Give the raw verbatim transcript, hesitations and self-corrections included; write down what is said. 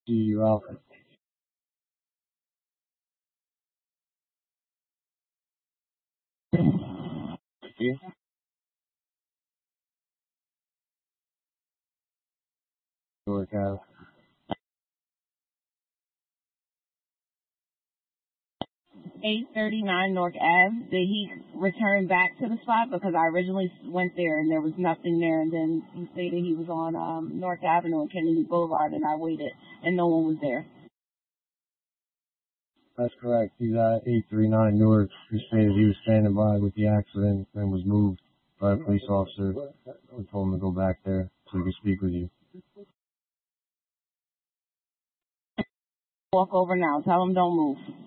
See you, Alfred. Yeah. Newark Ave. eight thirty-nine North Ave. Did he return back to the spot? Because I originally went there and there was nothing there, and then he stated he was on um, North Avenue and Kennedy Boulevard, and I waited and no one was there. That's correct. He's at eight thirty-nine Newark. He stated he was standing by with the accident and was moved by a police officer who told him to go back there so he could speak with you. Walk over now. Tell him don't move.